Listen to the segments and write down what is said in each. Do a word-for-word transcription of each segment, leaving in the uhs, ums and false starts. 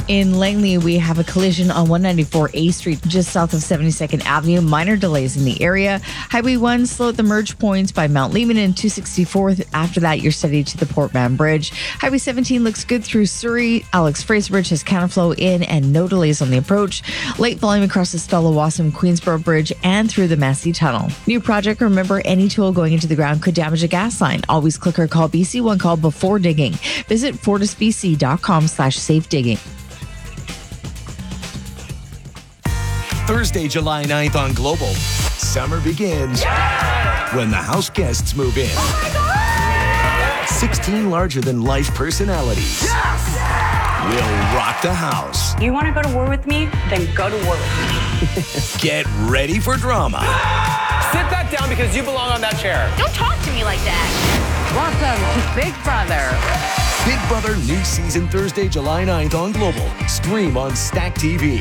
In Langley, we have a collision on one ninety-four A Street, just south of seventy-second Avenue. Minor delays in the area. Highway one, slow at the merge points by Mount Lehman and two sixty-fourth. After that, you're steady to the Portman Bridge. Highway seventeen looks good through Surrey. Alex Fraser Bridge has counterflow in and no delays on the approach. Light volume across the Stella Wassam Queensboro Bridge and through the Massey Tunnel. New project, remember, any tool going into the ground could damage a gas line. Always click or call B C one Call before digging. Visit fortisbc.com slash safe digging. Thursday, July ninth on Global. Summer begins yeah! when the house guests move in. Oh my God! sixteen larger-than-life personalities Yes! will rock the house. You want to go to war with me? Then go to war with me. Get ready for drama. Sit that down because you belong on that chair. Don't talk to me like that. Welcome to Big Brother. Big Brother new season Thursday, July ninth on Global. Stream on Stack T V.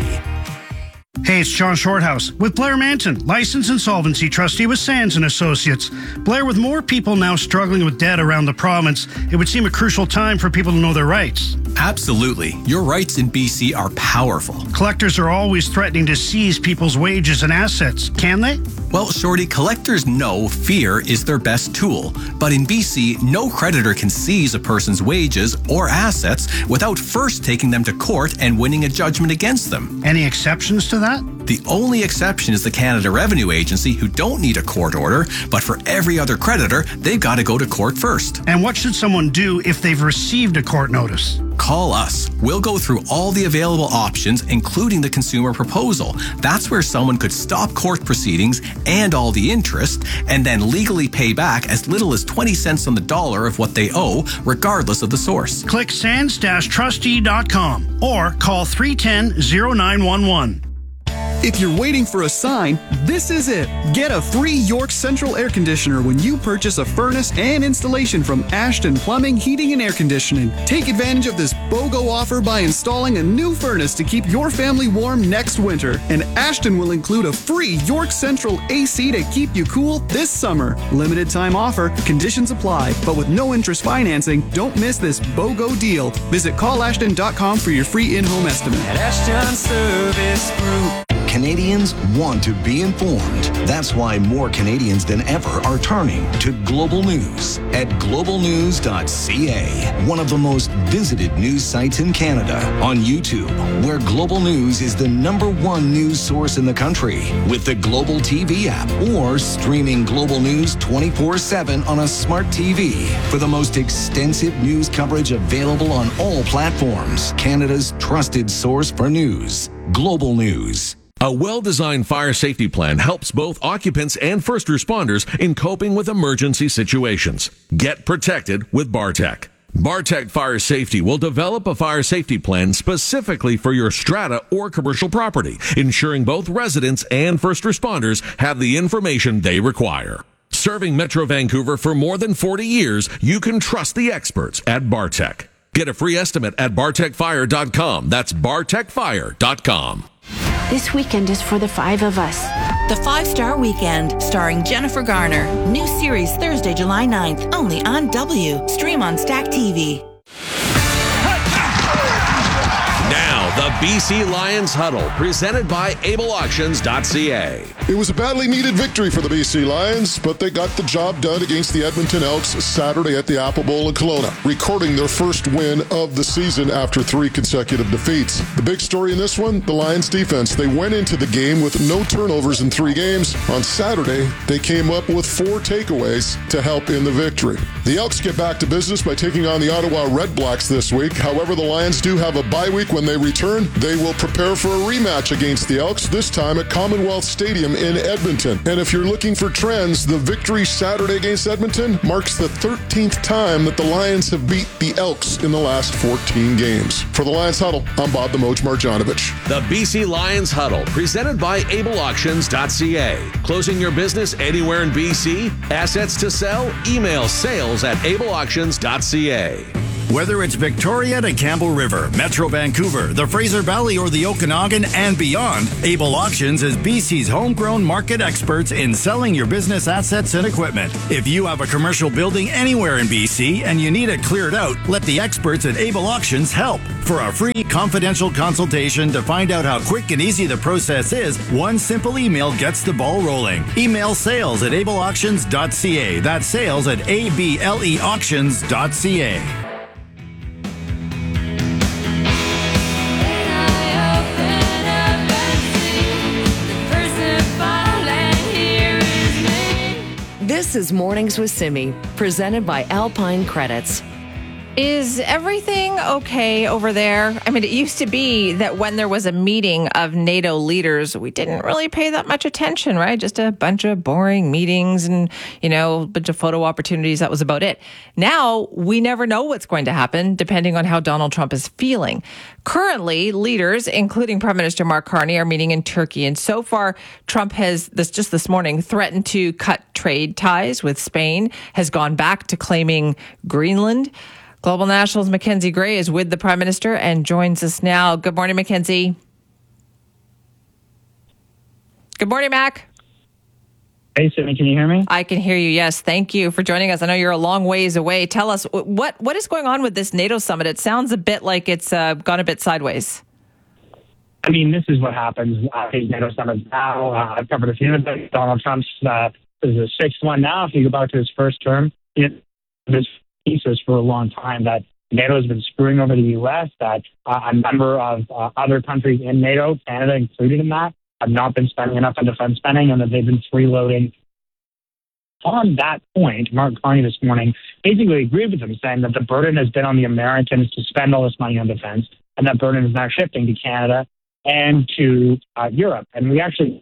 Hey, it's John Shorthouse with Blair Manton, licensed insolvency trustee with Sands and Associates. Blair, with more people now struggling with debt around the province, it would seem a crucial time for people to know their rights. Absolutely. Your rights in B C are powerful. Collectors are always threatening to seize people's wages and assets. Can they? Well, Shorty, collectors know fear is their best tool. But in B C, no creditor can seize a person's wages or assets without first taking them to court and winning a judgment against them. Any exceptions to that? The only exception is the Canada Revenue Agency, who don't need a court order, but for every other creditor, they've got to go to court first. And what should someone do if they've received a court notice? Call us. We'll go through all the available options, including the consumer proposal. That's where someone could stop court proceedings and all the interest, and then legally pay back as little as twenty cents on the dollar of what they owe, regardless of the source. Click sands dash trustee dot com or call three one zero, zero nine one one. If you're waiting for a sign, this is it. Get a free York Central air conditioner when you purchase a furnace and installation from Ashton Plumbing, Heating and Air Conditioning. Take advantage of this BOGO offer by installing a new furnace to keep your family warm next winter. And Ashton will include a free York Central A C to keep you cool this summer. Limited time offer, conditions apply, but with no interest financing, don't miss this BOGO deal. Visit call ashton dot com for your free in-home estimate. At Ashton Service Group. Canadians want to be informed. That's why more Canadians than ever are turning to Global News at global news dot c a, one of the most visited news sites in Canada, on YouTube, where Global News is the number one news source in the country, with the Global T V app, or streaming Global News twenty-four seven on a smart T V for the most extensive news coverage available on all platforms. Canada's trusted source for news. Global News. A well-designed fire safety plan helps both occupants and first responders in coping with emergency situations. Get protected with Bartec. Bartec Fire Safety will develop a fire safety plan specifically for your strata or commercial property, ensuring both residents and first responders have the information they require. Serving Metro Vancouver for more than forty years, you can trust the experts at Bartec. Get a free estimate at bartec fire dot com. That's bartec fire dot com. This weekend is for the five of us. The Five Star Weekend, starring Jennifer Garner. New series Thursday, July ninth, only on W. Stream on Stack T V. Now, the B C Lions Huddle, presented by able auctions dot c a. It was a badly needed victory for the B C Lions, but they got the job done against the Edmonton Elks Saturday at the Apple Bowl in Kelowna, recording their first win of the season after three consecutive defeats. The big story in this one, the Lions defense. They went into the game with no turnovers in three games. On Saturday, they came up with four takeaways to help in the victory. The Elks get back to business by taking on the Ottawa Red Blacks this week. However, the Lions do have a bye week. When they return, they will prepare for a rematch against the Elks, this time at Commonwealth Stadium in Edmonton. And if you're looking for trends, the victory Saturday against Edmonton marks the thirteenth time that the Lions have beat the Elks in the last fourteen games. For the Lions Huddle, I'm Bob the Moj Marjanovic. The B C Lions Huddle, presented by able auctions dot c a. Closing your business anywhere in B C? Assets to sell? Email sales at able auctions dot c a. Whether it's Victoria to Campbell River, Metro Vancouver, the Fraser Valley, or the Okanagan and beyond, Able Auctions is B C's homegrown market experts in selling your business assets and equipment. If you have a commercial building anywhere in B C and you need it cleared out, let the experts at Able Auctions help. For a free confidential consultation to find out how quick and easy the process is, one simple email gets the ball rolling. Email sales at able auctions dot c a. That's sales at a b l e auctions dot c a. This is Mornings with Simi, presented by Alpine Credits. Is everything okay over there? I mean, it used to be that when there was a meeting of NATO leaders, we didn't really pay that much attention, right? Just a bunch of boring meetings and, you know, a bunch of photo opportunities. That was about it. Now, we never know what's going to happen depending on how Donald Trump is feeling. Currently, leaders, including Prime Minister Mark Carney, are meeting in Turkey. And so far, Trump has, this just this morning, threatened to cut trade ties with Spain, has gone back to claiming Greenland. Global National's Mackenzie Gray is with the Prime Minister and joins us now. Good morning, Mackenzie. Good morning, Mac. Hey, Sydney, can you hear me? I can hear you, yes. Thank you for joining us. I know you're a long ways away. Tell us, what what is going on with this NATO summit? It sounds a bit like it's uh, gone a bit sideways. I mean, this is what happens at these NATO summits now. Uh, I've covered a few of them. Donald Trump's uh, is the sixth one now. If you go back to his first term, it, this thesis for a long time that NATO has been screwing over the U S, that uh, a number of uh, other countries in NATO, Canada included in that, have not been spending enough on defense spending, and that they've been freeloading. On that point, Mark Carney this morning basically agreed with him, saying that the burden has been on the Americans to spend all this money on defense, and that burden is now shifting to Canada and to uh, Europe. And we actually...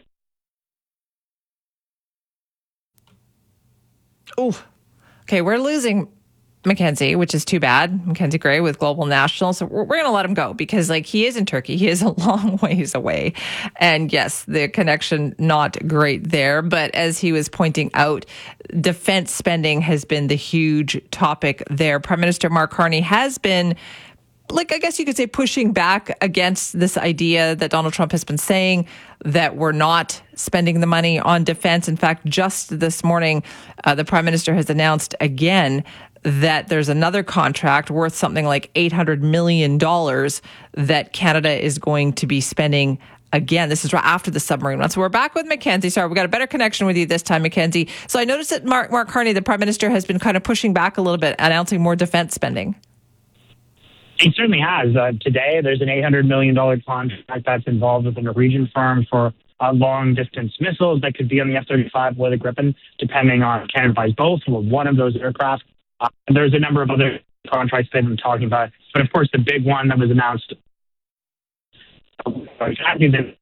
Oh, okay, we're losing Mackenzie, which is too bad. Mackenzie Gray with Global National. So we're, we're going to let him go because, like, he is in Turkey. He is a long ways away. And yes, the connection not great there. But as he was pointing out, defense spending has been the huge topic there. Prime Minister Mark Carney has been, like, I guess you could say, pushing back against this idea that Donald Trump has been saying that we're not spending the money on defense. In fact, just this morning, uh, the Prime Minister has announced again that there's another contract worth something like eight hundred million dollars that Canada is going to be spending again. This is right after the submarine one. So we're back with Mackenzie. Sorry, we got a better connection with you this time, Mackenzie. So I noticed that Mark, Mark Carney, the Prime Minister, has been kind of pushing back a little bit, announcing more defense spending. He certainly has. Uh, today, there's an eight hundred million dollars contract that's involved with a Norwegian firm for uh, long-distance missiles that could be on the F thirty-five or the Gripen, depending on Canada buys both or one of those aircraft. Uh, there's a number of other contracts they've been talking about. But, of course, the big one that was announced uh, through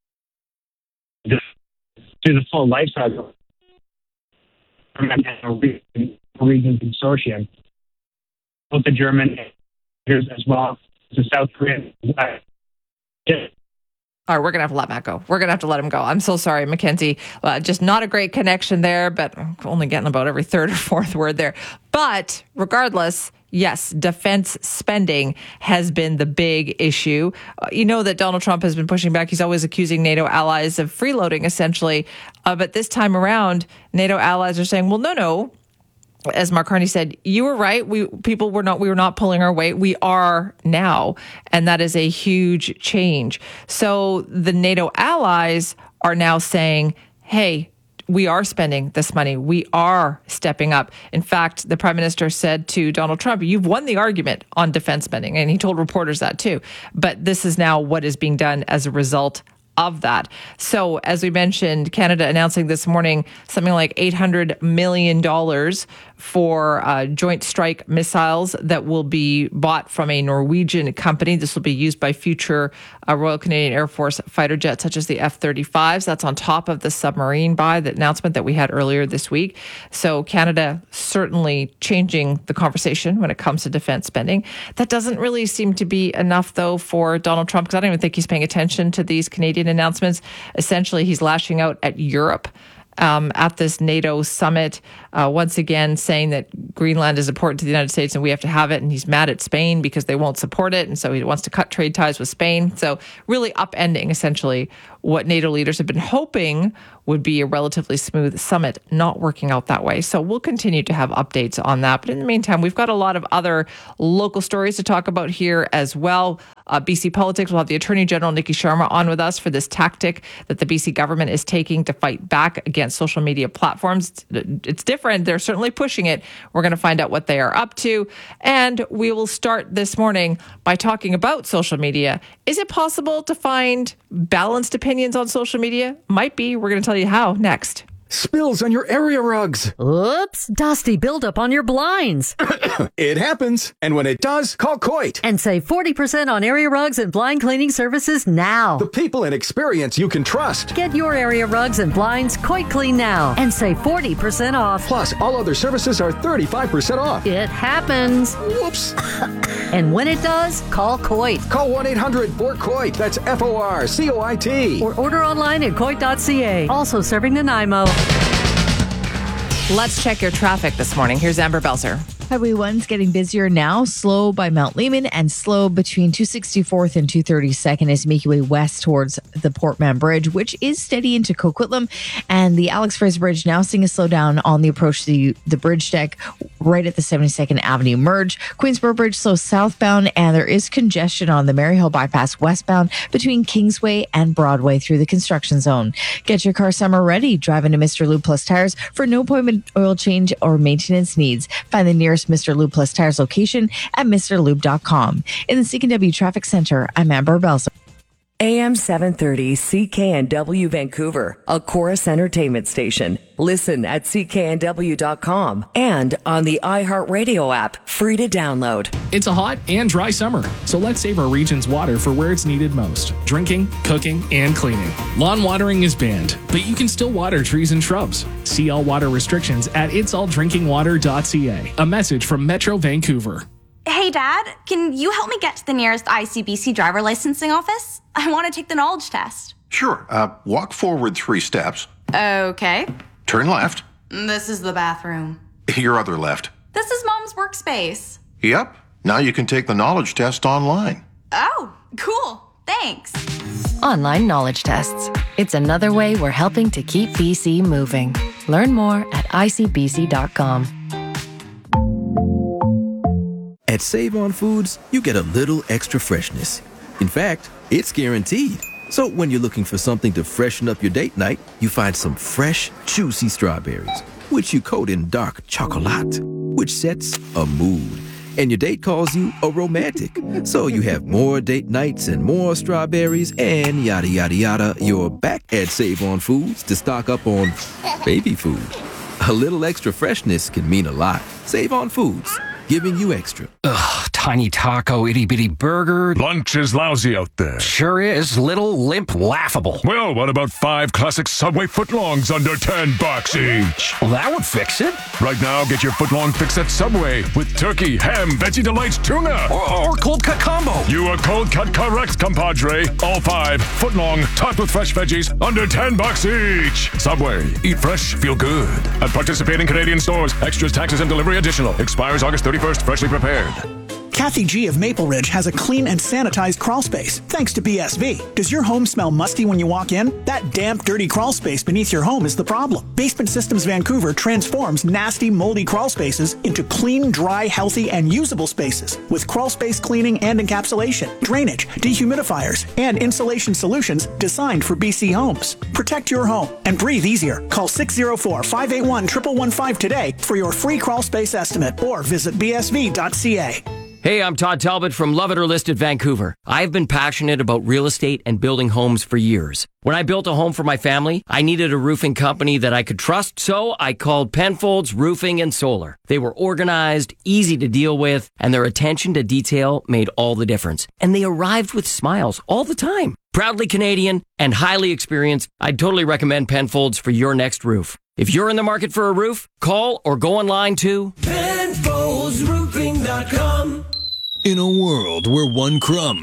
the full life cycle from a Norwegian consortium, both the German as well as the South Korean. Uh, yeah. All right, we're going to have to let Matt go. We're going to have to let him go. I'm so sorry, Mackenzie. Uh, just not a great connection there, but only getting about every third or fourth word there. But regardless, yes, defense spending has been the big issue. Uh, you know that Donald Trump has been pushing back. He's always accusing NATO allies of freeloading, essentially. Uh, but this time around, NATO allies are saying, well, no, no. As Mark Carney said, you were right. We people were not we were not pulling our weight. We are now, and that is a huge change. So the NATO allies are now saying, "Hey, we are spending this money. We are stepping up." In fact, the Prime Minister said to Donald Trump, "You've won the argument on defense spending," and he told reporters that too. But this is now what is being done as a result of that. So, as we mentioned, Canada announcing this morning something like eight hundred million dollars for uh, joint strike missiles that will be bought from a Norwegian company. This will be used by future uh, Royal Canadian Air Force fighter jets, such as the F thirty-fives. That's on top of the submarine buy, the announcement that we had earlier this week. So Canada certainly changing the conversation when it comes to defense spending. That doesn't really seem to be enough, though, for Donald Trump, because I don't even think he's paying attention to these Canadian announcements. Essentially, he's lashing out at Europe um, at this NATO summit, uh, once again saying that Greenland is important to the United States and we have to have it. And he's mad at Spain because they won't support it. And so he wants to cut trade ties with Spain. So really upending essentially what NATO leaders have been hoping would be a relatively smooth summit, not working out that way. So we'll continue to have updates on that. But in the meantime, we've got a lot of other local stories to talk about here as well. Uh, B C Politics will have the Attorney General, Nikki Sharma, on with us for this tactic that the B C government is taking to fight back against social media platforms. It's different. They're certainly pushing it. We're going to find out what they are up to. And we will start this morning by talking about social media. Is it possible to find balanced opinions on social media? Might be. We're going to tell you how next. Spills on your area rugs. Oops, dusty buildup on your blinds. It happens. And when it does, call Coit. And save forty percent on area rugs and blind cleaning services now. The people and experience you can trust. Get your area rugs and blinds Coit Clean now and save forty percent off. Plus, all other services are thirty-five percent off. It happens. Whoops. And when it does, call Coit. Call one eight hundred four COIT. That's F O R C O I T. Or order online at coit dot c a. Also serving Nanaimo. Let's check your traffic this morning. Here's Amber Belzer. Highway one's getting busier now, slow by Mount Lehman and slow between two sixty-fourth and two thirty-second as you make your way west towards the Portman Bridge, which is steady into Coquitlam. And the Alex Fraser Bridge now seeing a slowdown on the approach to the, the bridge deck right at the seventy-second Avenue merge. Queensboro Bridge slow southbound, and there is congestion on the Maryhill bypass westbound between Kingsway and Broadway through the construction zone. Get your car summer ready. Drive into Mister Lube Plus Tires for no appointment oil change or maintenance needs. Find the nearest Mister Lube Plus Tires location at mister lube dot com. In the C K N W Traffic Center, I'm Amber Belzer. A M seven thirty C K N W Vancouver, a Chorus Entertainment station. Listen at c k n w dot com and on the iHeartRadio app, free to download. It's a hot and dry summer, so let's save our region's water for where it's needed most: drinking, cooking, and cleaning. Lawn watering is banned, but you can still water trees and shrubs. See all water restrictions at its all drinking water dot c a. A message from Metro Vancouver. Hey, Dad, can you help me get to the nearest I C B C driver licensing office? I want to take the knowledge test. Sure. Uh, walk forward three steps. Okay. Turn left. This is the bathroom. Your other left. This is Mom's workspace. Yep. Now you can take the knowledge test online. Oh, cool. Thanks. Online knowledge tests. It's another way we're helping to keep B C moving. Learn more at i c b c dot com. At Save On Foods, you get a little extra freshness. In fact, it's guaranteed. So when you're looking for something to freshen up your date night, you find some fresh, juicy strawberries, which you coat in dark chocolate, which sets a mood. And your date calls you a romantic. So you have more date nights and more strawberries and yada, yada, yada. You're back at Save On Foods to stock up on baby food. A little extra freshness can mean a lot. Save On Foods, giving you extra. Ugh, tiny taco, itty bitty burger. Lunch is lousy out there. Sure is. Little, limp, laughable. Well, what about five classic Subway footlongs under ten bucks each? Well, that would fix it. Right now, get your footlong fix at Subway with turkey, ham, veggie delights, tuna. Or, or cold cut combo. You are cold cut correct, compadre. All five footlong, topped with fresh veggies, under ten bucks each. Subway. Eat fresh, feel good. At participating Canadian stores, extras, taxes, and delivery additional. Expires August thirty-first. Freshly prepared. Kathy G of Maple Ridge has a clean and sanitized crawl space, thanks to B S V. Does your home smell musty when you walk in? That damp, dirty crawl space beneath your home is the problem. Basement Systems Vancouver transforms nasty, moldy crawl spaces into clean, dry, healthy, and usable spaces with crawl space cleaning and encapsulation, drainage, dehumidifiers, and insulation solutions designed for B C homes. Protect your home and breathe easier. Call six oh four, five eight one, one one one five today for your free crawl space estimate or visit b s v dot c a. Hey, I'm Todd Talbot from Love It or List It Vancouver. I've been passionate about real estate and building homes for years. When I built a home for my family, I needed a roofing company that I could trust, so I called Penfolds Roofing and Solar. They were organized, easy to deal with, and their attention to detail made all the difference. And they arrived with smiles all the time. Proudly Canadian and highly experienced, I'd totally recommend Penfolds for your next roof. If you're in the market for a roof, call or go online to Penfolds Roofing dot com. In a world where one crumb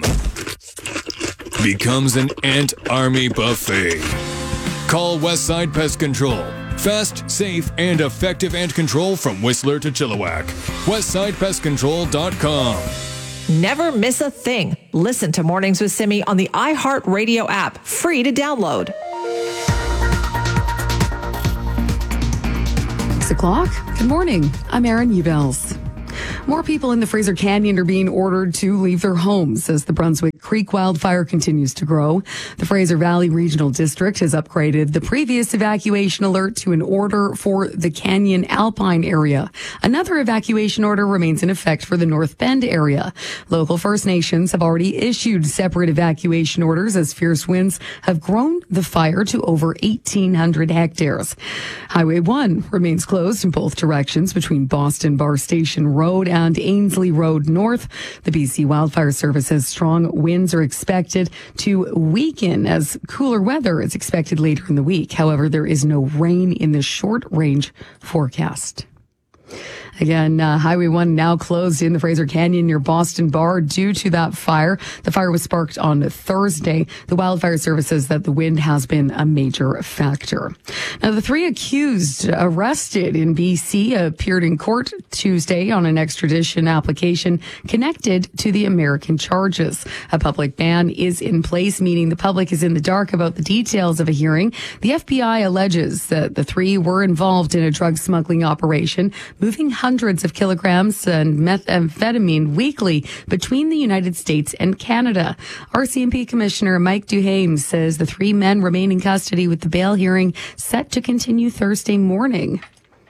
becomes an ant army buffet, call Westside Pest Control Fast, safe, and effective ant control from Whistler to Chilliwack. Westside Pest Control dot com. Never miss a thing. Listen to Mornings with Simi on the iHeartRadio app, free to download. Six o'clock. Good morning. I'm Erin Ubels. More people in the Fraser Canyon are being ordered to leave their homes as the Brunswick Creek wildfire continues to grow. The Fraser Valley Regional District has upgraded the previous evacuation alert to an order for the Canyon Alpine area. Another evacuation order remains in effect for the North Bend area. Local First Nations have already issued separate evacuation orders as fierce winds have grown the fire to over eighteen hundred hectares. Highway one remains closed in both directions between Boston Bar Station Road and Ainsley Road North. The B C Wildfire Service says strong winds are expected to weaken as cooler weather is expected later in the week. However, there is no rain in the short range forecast. Again, uh, Highway one now closed in the Fraser Canyon near Boston Bar due to that fire. The fire was sparked on Thursday. The wildfire service says that the wind has been a major factor. Now, the three accused arrested in B C appeared in court Tuesday on an extradition application connected to the American charges. A public ban is in place, meaning the public is in the dark about the details of a hearing. The F B I alleges that the three were involved in a drug smuggling operation, moving hundreds of kilograms and methamphetamine weekly between the United States and Canada. R C M P Commissioner Mike Duhaime says the three men remain in custody with the bail hearing set to continue Thursday morning.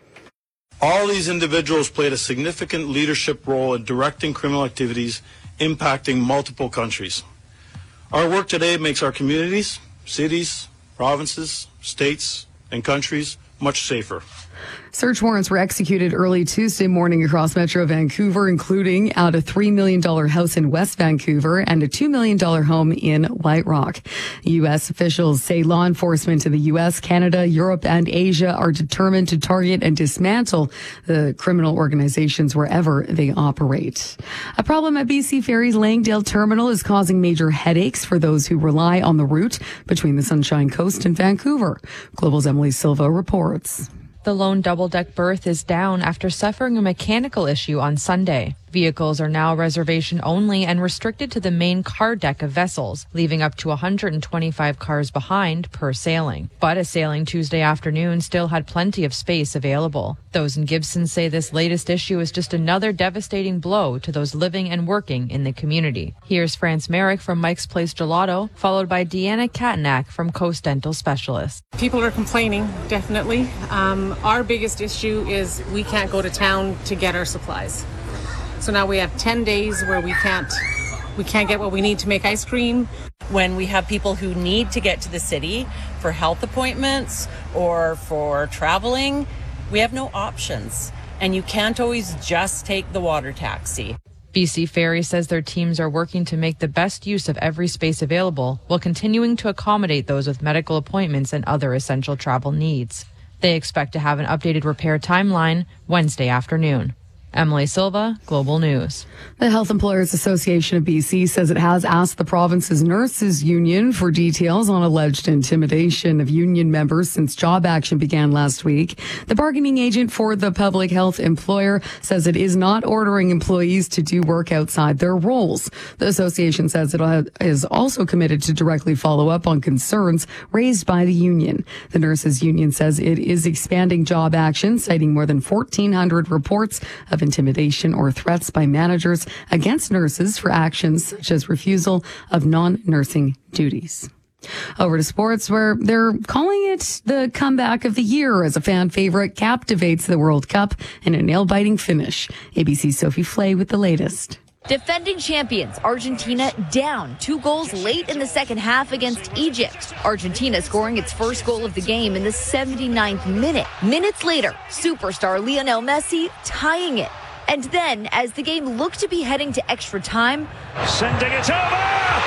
All these individuals played a significant leadership role in directing criminal activities impacting multiple countries. Our work today makes our communities, cities, provinces, states, and countries much safer. Search warrants were executed early Tuesday morning across Metro Vancouver, including at a three million dollars house in West Vancouver and a two million dollars home in White Rock. U S officials say law enforcement in the U S, Canada, Europe, and Asia are determined to target and dismantle the criminal organizations wherever they operate. A problem at B C Ferry's Langdale Terminal is causing major headaches for those who rely on the route between the Sunshine Coast and Vancouver. Global's Emily Silva reports. The lone double-deck berth is down after suffering a mechanical issue on Sunday. Vehicles are now reservation only and restricted to the main car deck of vessels, leaving up to one hundred twenty-five cars behind per sailing. But a sailing Tuesday afternoon still had plenty of space available. Those in Gibson say this latest issue is just another devastating blow to those living and working in the community. Here's France Merrick from Mike's Place Gelato, followed by Deanna Katanak from Coast Dental Specialists. People are complaining, definitely. Um, our biggest issue is we can't go to town to get our supplies. So now we have ten days where we can't we can't get what we need to make ice cream. When we have people who need to get to the city for health appointments or for traveling, we have no options. And you can't always just take the water taxi. B C Ferry says their teams are working to make the best use of every space available while continuing to accommodate those with medical appointments and other essential travel needs. They expect to have an updated repair timeline Wednesday afternoon. Emily Silva, Global News. The Health Employers Association of B C says it has asked the province's nurses union for details on alleged intimidation of union members since job action began last week. The bargaining agent for the public health employer says it is not ordering employees to do work outside their roles. The association says it is also committed to directly follow up on concerns raised by the union. The nurses union says it is expanding job action, citing more than fourteen hundred reports of intimidation or threats by managers against nurses for actions such as refusal of non-nursing duties. Over to sports, where they're calling it the comeback of the year as a fan favorite captivates the World Cup in a nail-biting finish. A B C's Sophie Flay with the latest. Defending champions Argentina down two goals late in the second half against Egypt. Argentina scoring its first goal of the game in the seventy-ninth minute. Minutes later, superstar Lionel Messi tying it. And then, as the game looked to be heading to extra time, sending it over!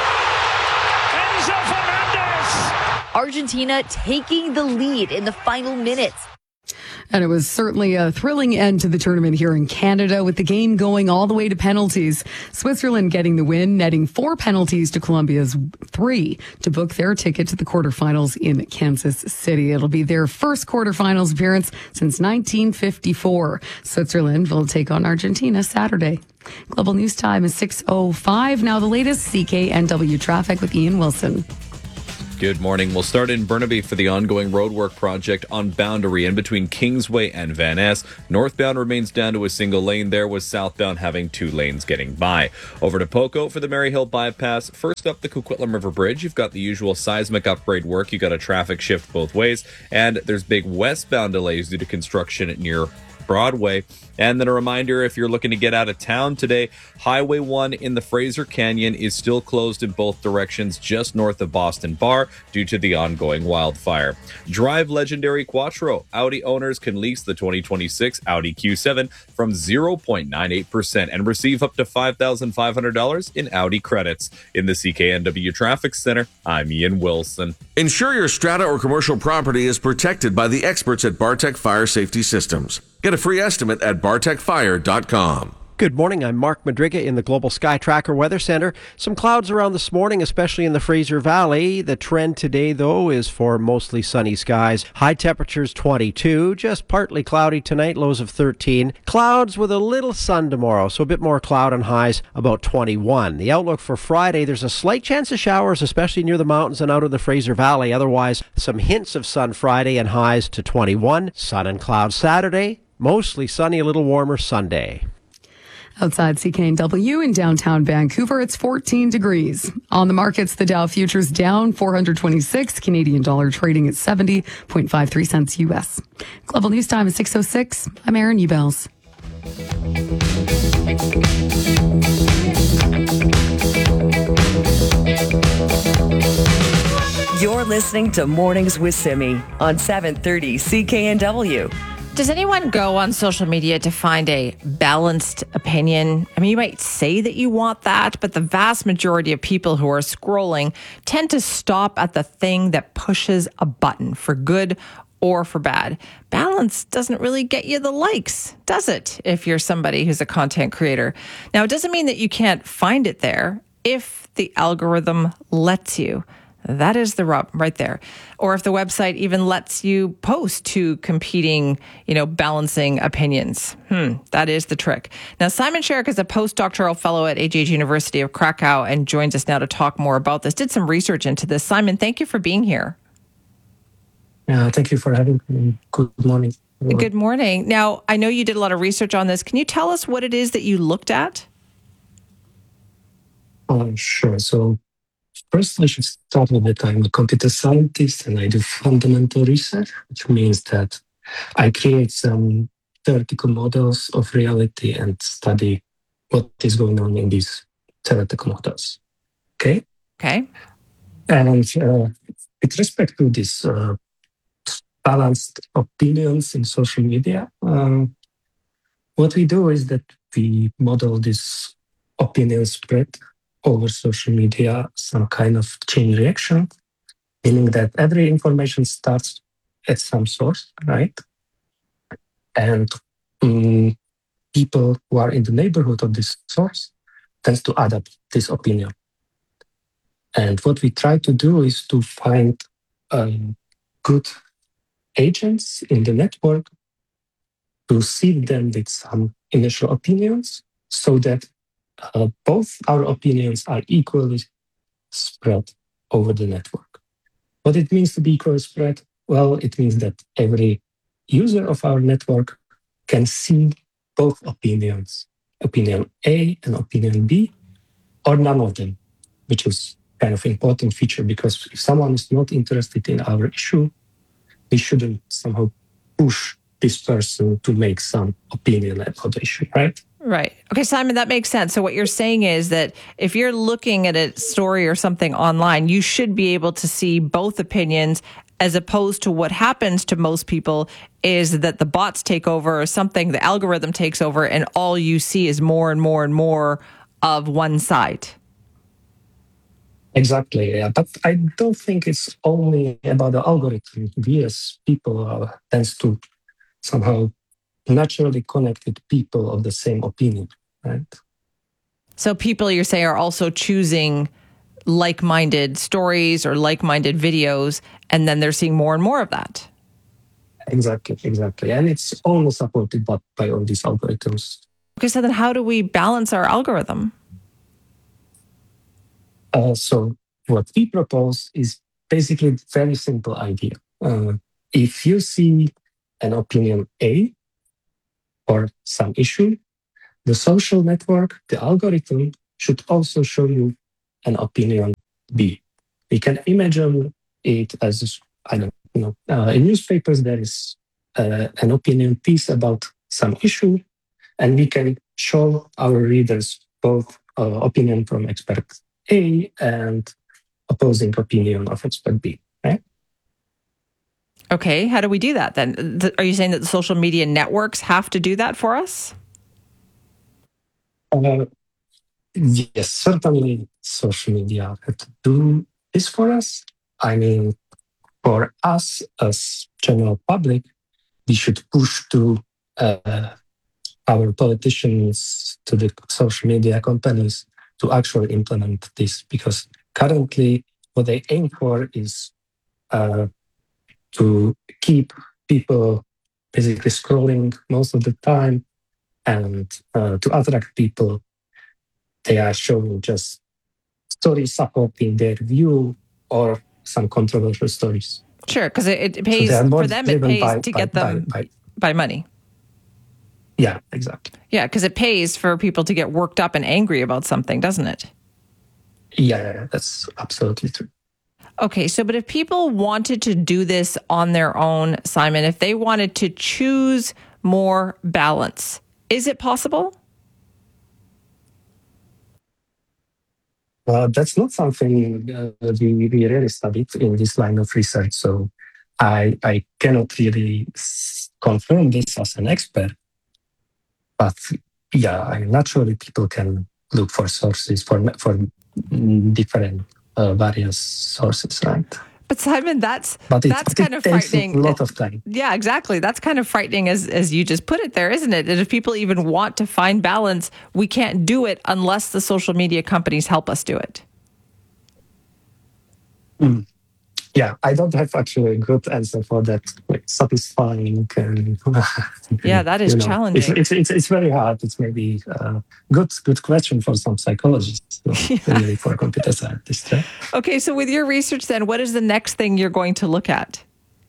Enzo Fernandez! Argentina taking the lead in the final minutes. And it was certainly a thrilling end to the tournament here in Canada, with the game going all the way to penalties. Switzerland getting the win, netting four penalties to Colombia's three to book their ticket to the quarterfinals in Kansas City. It'll be their first quarterfinals appearance since nineteen fifty-four. Switzerland will take on Argentina Saturday. Global News Time is six oh five. Now the latest C K N W traffic with Ian Wilson. Good morning. We'll start in Burnaby for the ongoing roadwork project on Boundary in between Kingsway and Van Ness. Northbound remains down to a single lane there, with southbound having two lanes getting by. Over to Poco for the Maryhill bypass. First up, the Coquitlam River Bridge. You've got the usual seismic upgrade work. You've got a traffic shift both ways, and there's big westbound delays due to construction near Broadway. And then a reminder, if you're looking to get out of town today, Highway one in the Fraser Canyon is still closed in both directions just north of Boston Bar due to the ongoing wildfire. Drive legendary Quattro. Audi owners can lease the twenty twenty-six Audi Q seven from zero point nine eight percent and receive up to five thousand five hundred dollars in Audi credits. In the C K N W Traffic Center, I'm Ian Wilson. Ensure your strata or commercial property is protected by the experts at Bartech Fire Safety Systems. Get a free estimate at bartech fire dot com. Good morning. I'm Mark Madriga in the Global Sky Tracker Weather Center. Some clouds around this morning, especially in the Fraser Valley. The trend today, though, is for mostly sunny skies. High temperatures twenty-two, just partly cloudy tonight, lows of thirteen. Clouds with a little sun tomorrow, so a bit more cloud and highs about twenty-one. The outlook for Friday, there's a slight chance of showers, especially near the mountains and out of the Fraser Valley. Otherwise, some hints of sun Friday and highs to twenty-one. Sun and clouds Saturday, mostly sunny, a little warmer Sunday. Outside C K N W in downtown Vancouver, it's fourteen degrees. On the markets, the Dow futures down four hundred twenty-six, Canadian dollar trading at seventy point five three cents U S. Global News Time is six oh six. I'm Erin Ubels. You're listening to Mornings with Simi on seven thirty C K N W. Does anyone go on social media to find a balanced opinion? I mean, you might say that you want that, but the vast majority of people who are scrolling tend to stop at the thing that pushes a button for good or for bad. Balance doesn't really get you the likes, does it, if you're somebody who's a content creator? Now, it doesn't mean that you can't find it there if the algorithm lets you. That is the rub right there. Or if the website even lets you post to competing, you know, balancing opinions. Hmm, that is the trick. Now, Simon Sherrick is a postdoctoral fellow at A G H University of Krakow and joins us now to talk more about this. Did some research into this. Simon, thank you for being here. Yeah, thank you for having me. Good morning. Good morning. Now, I know you did a lot of research on this. Can you tell us what it is that you looked at? Oh, sure. So, first, I should start with that I'm a computer scientist and I do fundamental research, which means that I create some theoretical models of reality and study what is going on in these theoretical models. Okay? Okay. And uh, with respect to this uh, balanced opinions in social media, um, what we do is that we model this opinion spread over social media, some kind of chain reaction, meaning that every information starts at some source, right? And um, people who are in the neighborhood of this source tends to adapt this opinion. And what we try to do is to find um, good agents in the network to seed them with some initial opinions so that Uh, both our opinions are equally spread over the network. What it means to be equally spread? Well, it means that every user of our network can see both opinions, opinion A and opinion B, or none of them, which is kind of important feature because if someone is not interested in our issue, we shouldn't somehow push this person to make some opinion about the issue, right? Right. Okay, Simon, that makes sense. So what you're saying is that if you're looking at a story or something online, you should be able to see both opinions, as opposed to what happens to most people is that the bots take over or something, the algorithm takes over, and all you see is more and more and more of one side. Exactly, yeah. But I don't think it's only about the algorithm. We as people uh, tends to somehow naturally connected people of the same opinion, right? So people, you say, are also choosing like-minded stories or like-minded videos, and then they're seeing more and more of that. Exactly, exactly. And it's almost supported by, by all these algorithms. Okay, so then how do we balance our algorithm? Uh, so what we propose is basically a very simple idea. Uh, if you see an opinion A or some issue, the social network, the algorithm, should also show you an opinion B. We can imagine it as, I don't know, uh, in newspapers there is uh, an opinion piece about some issue, and we can show our readers both uh, opinion from expert A and opposing opinion of expert B, right? Okay, how do we do that then? Th- Are you saying that the social media networks have to do that for us? Uh, yes, certainly social media have to do this for us. I mean, for us as general public, we should push to uh, our politicians, to the social media companies to actually implement this, because currently what they aim for is uh, to keep people basically scrolling most of the time, and uh, to attract people, they are showing just stories supporting their view or some controversial stories. Sure, because it, it pays, so for them, it pays by, to by, get them by, by, by money. Yeah, exactly. Yeah, because it pays for people to get worked up and angry about something, doesn't it? Yeah, yeah, yeah, that's absolutely true. Okay, so but if people wanted to do this on their own, Simon, if they wanted to choose more balance, is it possible? Uh, that's not something uh, we, we really studied in this line of research, so I, I cannot really s- confirm this as an expert. But yeah, I mean, naturally people can look for sources, for, for different uh, various sources, right? But Simon, that's but it, that's but kind it of takes frightening. a lot of time. Yeah, exactly. That's kind of frightening as, as you just put it there, isn't it? And if people even want to find balance, we can't do it unless the social media companies help us do it. Mm. Yeah, I don't have actually a good answer for that. Like satisfying, and yeah, that is you know, challenging. It's, it's it's it's very hard. It's maybe a good good question for some psychologists, so yeah. Really for computer scientists. Right? Okay, so with your research, then, what is the next thing you're going to look at?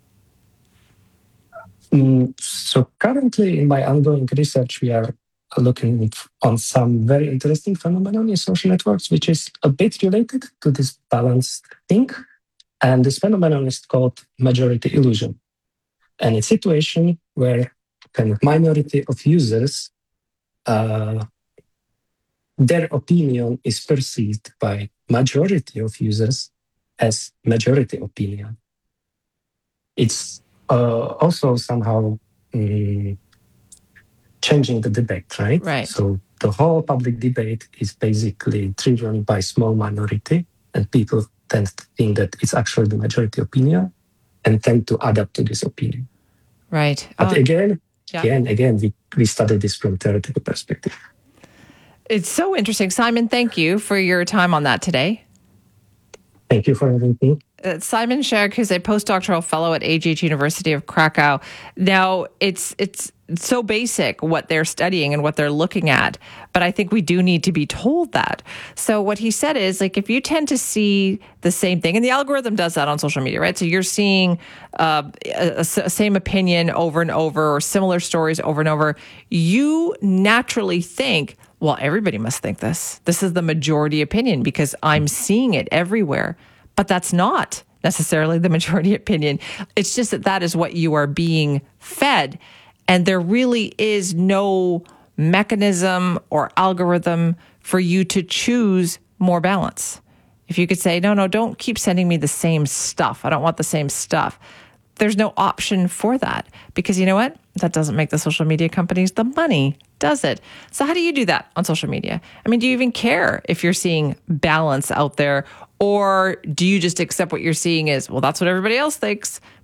Mm, so currently, in my ongoing research, we are looking on some very interesting phenomenon in social networks, which is a bit related to this balance thing. And this phenomenon is called majority illusion. And it's a situation where kind of minority of users, uh, their opinion is perceived by majority of users as majority opinion. It's uh, also somehow um, changing the debate, right? Right. So the whole public debate is basically driven by small minority, and people tend to think that it's actually the majority opinion and tend to adapt to this opinion. Right. But um, again, yeah. again, again, we, we study this from theoretical perspective. It's so interesting. Simon, thank you for your time on that today. Thank you for having me. Uh, Simon Scherk, who's a postdoctoral fellow at A G H University of Krakow. Now, it's it's so basic what they're studying and what they're looking at, but I think we do need to be told that. So what he said is, like, if you tend to see the same thing, and the algorithm does that on social media, right? So you're seeing uh, a, a same opinion over and over, or similar stories over and over, you naturally think, well, everybody must think this. This is the majority opinion because I'm seeing it everywhere. But that's not necessarily the majority opinion. It's just that that is what you are being fed. And there really is no mechanism or algorithm for you to choose more balance. If you could say, no, no, don't keep sending me the same stuff. I don't want the same stuff. There's no option for that because you know what? That doesn't make the social media companies the money, does it? So how do you do that on social media? I mean, do you even care if you're seeing balance out there, or do you just accept what you're seeing is, well, that's what everybody else thinks,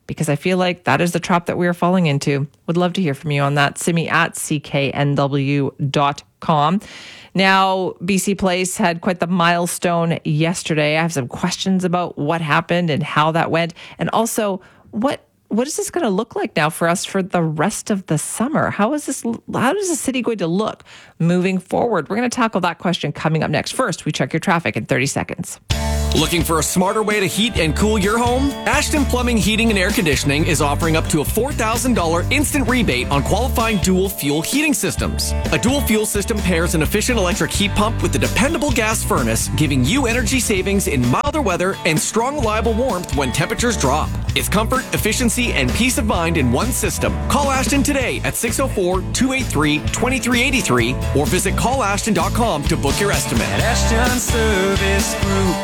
because I feel like that is the trap that we are falling into. Would love to hear from you on that. Simi at c k n w dot com. Now, B C Place had quite the milestone yesterday. I have some questions about what happened and how that went. And also, what what is this going to look like now for us for the rest of the summer? How is this? How is the city going to look moving forward? We're going to tackle that question coming up next. First, we check your traffic in thirty seconds. Looking for a smarter way to heat and cool your home? Ashton Plumbing, Heating and Air Conditioning is offering up to a four thousand dollars instant rebate on qualifying dual fuel heating systems. A dual fuel system pairs an efficient electric heat pump with a dependable gas furnace, giving you energy savings in milder weather and strong, reliable warmth when temperatures drop. It's comfort, efficiency, and peace of mind in one system. Call Ashton today at six oh four, two eight three, two three eight three or visit call ashton dot com to book your estimate. At Ashton Service Group.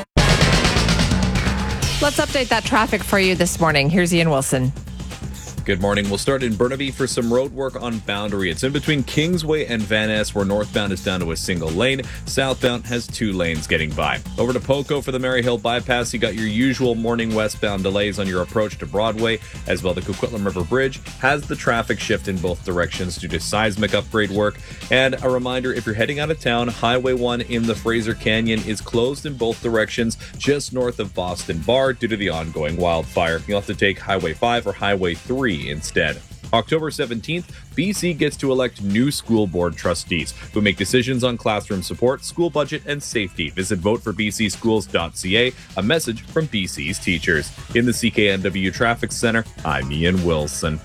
Let's update that traffic for you this morning. Here's Ian Wilson. Good morning. We'll start in Burnaby for some road work on Boundary. It's in between Kingsway and Van Ness, where northbound is down to a single lane. Southbound has two lanes getting by. Over to Poco for the Maryhill bypass. You got your usual morning westbound delays on your approach to Broadway, as well the Coquitlam River Bridge has the traffic shift in both directions due to seismic upgrade work. And a reminder, if you're heading out of town, Highway one in the Fraser Canyon is closed in both directions just north of Boston Bar due to the ongoing wildfire. You'll have to take Highway five or Highway three instead. October seventeenth, B C gets to elect new school board trustees who make decisions on classroom support, school budget, and safety. Visit vote for b c schools dot c a, a message from B C's teachers. In the C K N W Traffic Center, I'm Ian Wilson.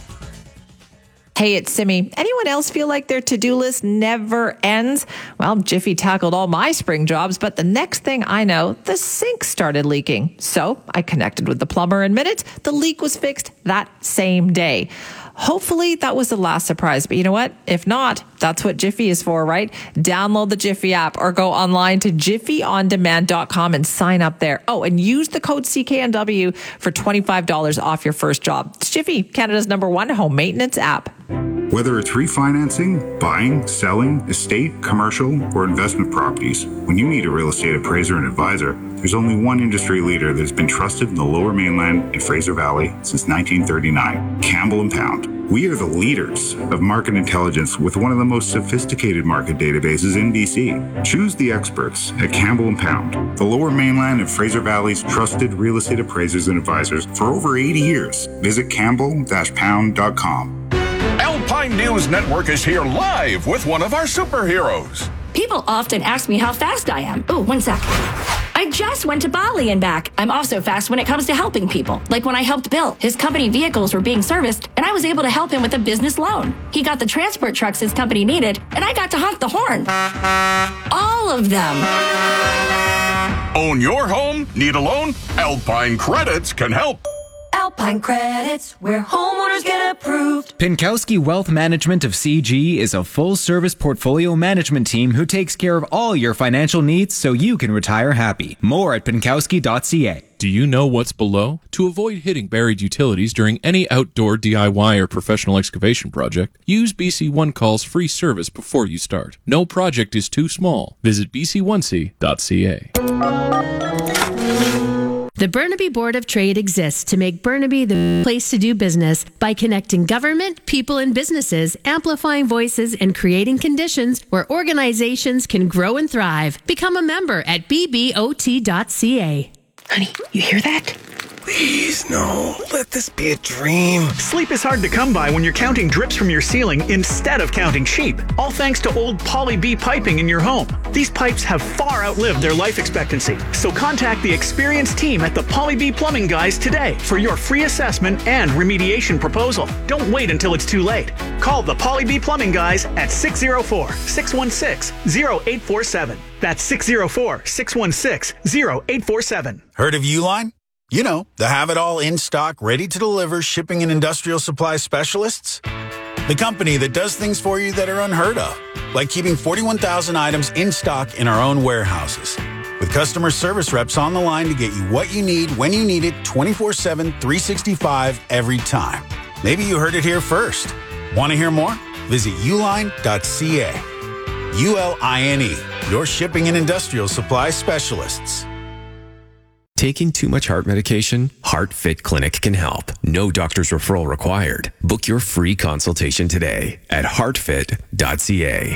Hey, it's Simi. Anyone else feel like their to-do list never ends? Well, Jiffy tackled all my spring jobs, but the next thing I know, the sink started leaking. So I connected with the plumber in minutes. The leak was fixed that same day. Hopefully that was the last surprise, but you know what? If not, that's what Jiffy is for, right? Download the Jiffy app or go online to jiffy on demand dot com and sign up there. Oh, and use the code C K N W for twenty-five dollars off your first job. It's Jiffy, Canada's number one home maintenance app. Whether it's refinancing, buying, selling, estate, commercial, or investment properties, when you need a real estate appraiser and advisor, there's only one industry leader that's been trusted in the Lower Mainland and Fraser Valley since nineteen thirty-nine, Campbell and Pound. We are the leaders of market intelligence with one of the most sophisticated market databases in B C. Choose the experts at Campbell and Pound, the Lower Mainland and Fraser Valley's trusted real estate appraisers and advisors for over eighty years. Visit campbell dash pound dot com. Alpine News Network is here live with one of our superheroes. People often ask me how fast I am. Oh, one sec. I just went to Bali and back. I'm also fast when it comes to helping people. Like when I helped Bill. His company vehicles were being serviced, and I was able to help him with a business loan. He got the transport trucks his company needed, and I got to honk the horn. All of them. Own your home? Need a loan? Alpine Credits can help. Alpine Credits, where homeowners get approved. Pinkowski Wealth Management of C G is a full-service portfolio management team who takes care of all your financial needs so you can retire happy. More at pinkowski dot c a. Do you know what's below? To avoid hitting buried utilities during any outdoor D I Y or professional excavation project, use B C One Call's free service before you start. No project is too small. Visit b c one c dot c a. The Burnaby Board of Trade exists to make Burnaby the place to do business by connecting government, people, and businesses, amplifying voices, and creating conditions where organizations can grow and thrive. Become a member at b b o t dot c a. Honey, you hear that? Please, no. Let this be a dream. Sleep is hard to come by when you're counting drips from your ceiling instead of counting sheep. All thanks to old Poly B piping in your home. These pipes have far outlived their life expectancy. So contact the experienced team at the Poly B Plumbing Guys today for your free assessment and remediation proposal. Don't wait until it's too late. Call the Poly B Plumbing Guys at six oh four, six one six, oh eight four seven. That's six oh four, six one six, oh eight four seven. Heard of Uline? You know, the have-it-all in-stock, ready-to-deliver shipping and industrial supply specialists. The company that does things for you that are unheard of, like keeping forty-one thousand items in stock in our own warehouses. With customer service reps on the line to get you what you need, when you need it, twenty-four seven, three sixty-five, every time. Maybe you heard it here first. Want to hear more? Visit uline dot c a. U L I N E, your shipping and industrial supply specialists. taking too much heart medication? HeartFit Clinic can help. No doctor's referral required. Book your free consultation today at heart fit dot c a.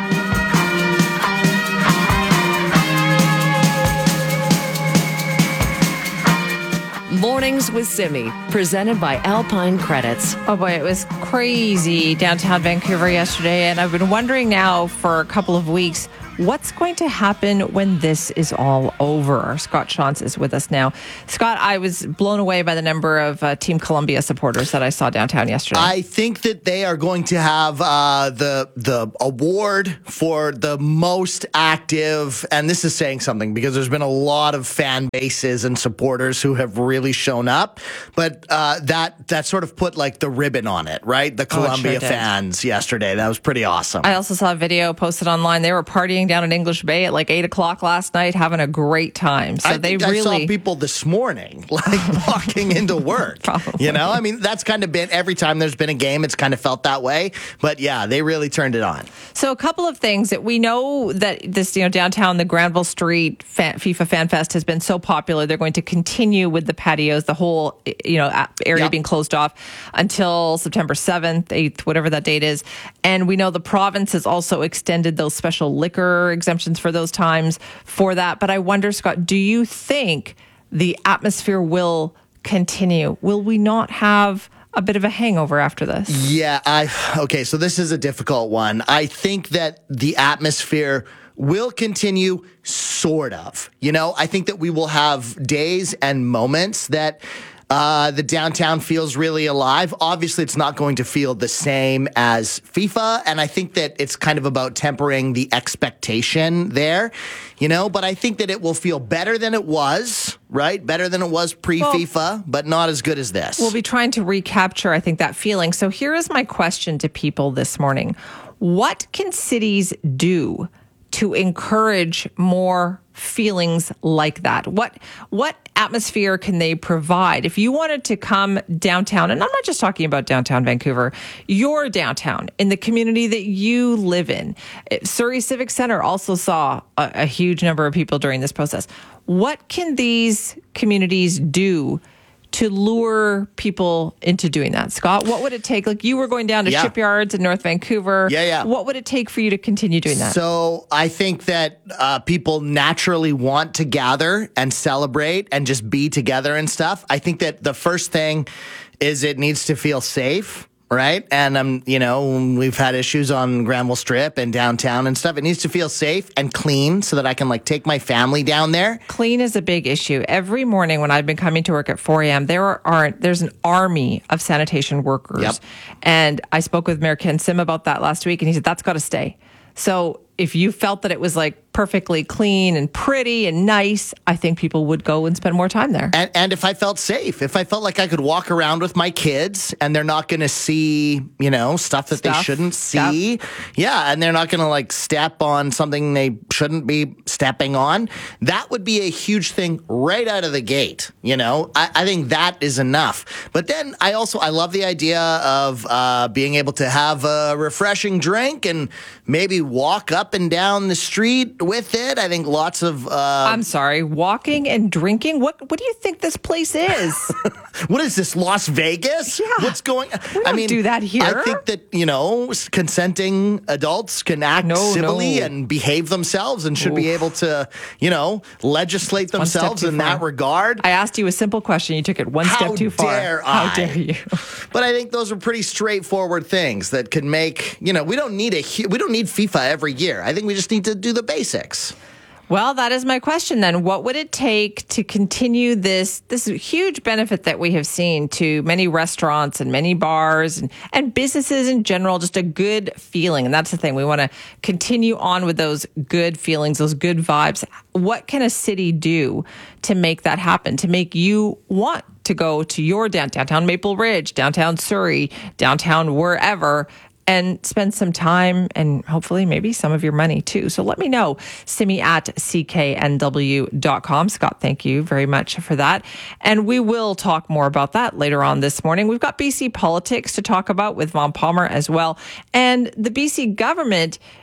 Mornings with Simi, presented by Alpine Credits. Oh boy, it was crazy downtown Vancouver yesterday, and I've been wondering now for a couple of weeks, what's going to happen when this is all over? Scott Shantz is with us now. Scott, I was blown away by the number of uh, Team Columbia supporters that I saw downtown yesterday. I think that they are going to have uh, the the award for the most active, and this is saying something because there's been a lot of fan bases and supporters who have really shown up, but uh, that that sort of put like the ribbon on it, right? The Columbia oh, it sure fans yesterday. That was pretty awesome. I also saw a video posted online. They were partying down in English Bay at like eight o'clock last night, having a great time. So I they think really I saw people this morning, like walking into work. Probably. You know, I mean, that's kind of been every time there's been a game, it's kind of felt that way. But yeah, they really turned it on. So a couple of things that we know that this, you know, downtown, the Granville Street fan, FIFA Fan Fest has been so popular. They're going to continue with the patios, the whole, you know, area yep. being closed off until September seventh, eighth, whatever that date is. And we know the province has also extended those special liquor exemptions for those times for that. But I wonder, Scott, do you think the atmosphere will continue? Will we not have a bit of a hangover after this? Yeah, I okay, so this is a difficult one. I think that the atmosphere will continue, sort of. You know, I think that we will have days and moments that Uh, the downtown feels really alive. Obviously, it's not going to feel the same as FIFA, and I think that it's kind of about tempering the expectation there, you know, but I think that it will feel better than it was, right? Better than it was pre-FIFA, well, but not as good as this. We'll be trying to recapture, I think, that feeling. So here is my question to people this morning. What can cities do to encourage more feelings like that? What what atmosphere can they provide? If you wanted to come downtown, and I'm not just talking about downtown Vancouver, your downtown, in the community that you live in. Surrey Civic Center also saw a, a huge number of people during this process. What can these communities do to lure people into doing that? Scott, what would it take? Like, you were going down to yeah. shipyards in North Vancouver. Yeah, yeah. What would it take for you to continue doing that? So I think that uh, people naturally want to gather and celebrate and just be together and stuff. I think that the first thing is it needs to feel safe. Right. And, um, you know, we've had issues on Granville Strip and downtown and stuff. It needs to feel safe and clean so that I can, like, take my family down there. Clean is a big issue. Every morning when I've been coming to work at four a.m., there are there's an army of sanitation workers. Yep. And I spoke with Mayor Ken Sim about that last week, and he said, that's got to stay. So if you felt that it was like perfectly clean and pretty and nice, I think people would go and spend more time there. And, and if I felt safe, if I felt like I could walk around with my kids and they're not going to see, you know, stuff that stuff, they shouldn't see. Stuff. Yeah. And they're not going to like step on something they shouldn't be stepping on. That would be a huge thing right out of the gate. You know, I, I think that is enough. But then I also, I love the idea of uh, being able to have a refreshing drink and maybe walk up and down the street with it. I think lots of uh I'm sorry, walking and drinking. What what do you think this place is? What is this, Las Vegas? Yeah. What's going on? We don't I mean, do that here. I think that, you know, consenting adults can act no, civilly no. and behave themselves and should Oof. be able to, you know, legislate one themselves in that regard. I asked you a simple question. You took it one How step too far. Dare How I? dare you? But I think those are pretty straightforward things that can make, you know, we don't need a we don't need FIFA every year. I think we just need to do the basics. Well, that is my question then. What would it take to continue this this huge benefit that we have seen to many restaurants and many bars and, and businesses in general, just a good feeling? And that's the thing. We want to continue on with those good feelings, those good vibes. What can a city do to make that happen, to make you want to go to your downtown, downtown Maple Ridge, downtown Surrey, downtown wherever, and spend some time and hopefully maybe some of your money too. So let me know. Simi at C K N W dot com. Scott, thank you very much for that. And we will talk more about that later on this morning. We've got B C politics to talk about with Vaughn Palmer as well. And the B C government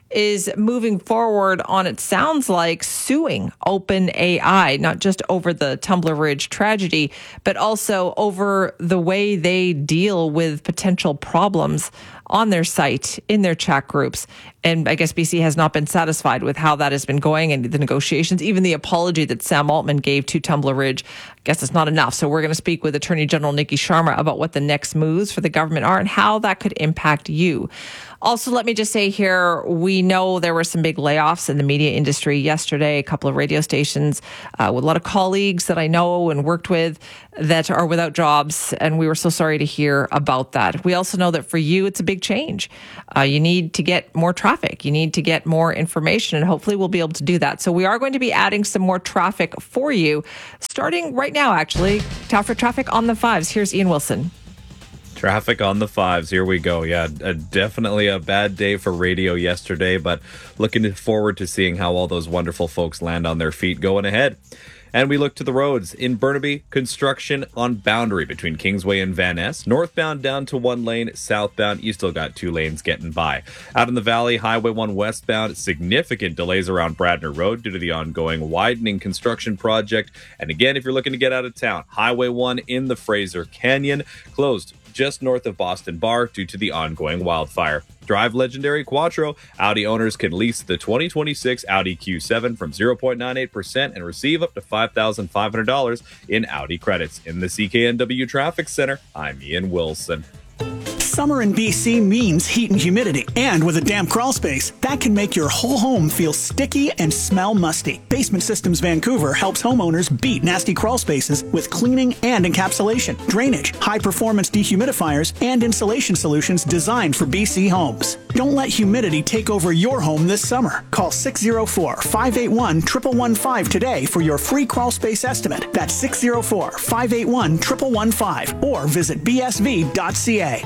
is moving forward on, it sounds like, suing OpenAI, not just over the Tumbler Ridge tragedy, but also over the way they deal with potential problems on their site, in their chat groups. And I guess B C has not been satisfied with how that has been going and the negotiations. Even the apology that Sam Altman gave to Tumbler Ridge, I guess it's not enough. So we're going to speak with Attorney General Nikki Sharma about what the next moves for the government are and how that could impact you. Also, let me just say here, we know there were some big layoffs in the media industry yesterday, a couple of radio stations uh, with a lot of colleagues that I know and worked with that are without jobs. And we were so sorry to hear about that. We also know that for you, it's a big change. Uh, you need to get more traffic. You need to get more information, and hopefully we'll be able to do that. So we are going to be adding some more traffic for you, starting right now, actually. Traffic, traffic on the fives. Here's Ian Wilson. Traffic on the fives. Here we go. Yeah, a, definitely a bad day for radio yesterday, but looking forward to seeing how all those wonderful folks land on their feet going ahead. And we look to the roads. In Burnaby, construction on Boundary between Kingsway and Van Ness. Northbound down to one lane, southbound, you still got two lanes getting by. Out in the valley, Highway one westbound, significant delays around Bradner Road due to the ongoing widening construction project. And again, if you're looking to get out of town, Highway one in the Fraser Canyon, closed just north of Boston Bar due to the ongoing wildfire. Drive legendary Quattro. Audi owners can lease the twenty twenty-six Audi Q seven from zero point nine eight percent and receive up to five thousand five hundred dollars in Audi credits. In the C K N W Traffic Center, I'm Ian Wilson. Summer in B C means heat and humidity. And with a damp crawl space, that can make your whole home feel sticky and smell musty. Basement Systems Vancouver helps homeowners beat nasty crawl spaces with cleaning and encapsulation, drainage, high-performance dehumidifiers, and insulation solutions designed for B C homes. Don't let humidity take over your home this summer. Call six oh four, five eight one, one one one five today for your free crawl space estimate. That's six oh four, five eight one, one one one five or visit b s v dot c a.